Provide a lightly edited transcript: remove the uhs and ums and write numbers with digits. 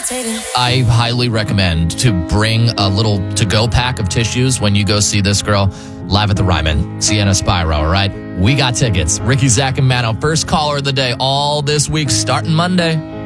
I highly recommend to bring a little to-go pack of tissues when you go see this girl live at the Ryman, Sienna Spyro, all right? We got tickets. Ricky, Zach, and Mano, first caller of the day all this week, starting Monday.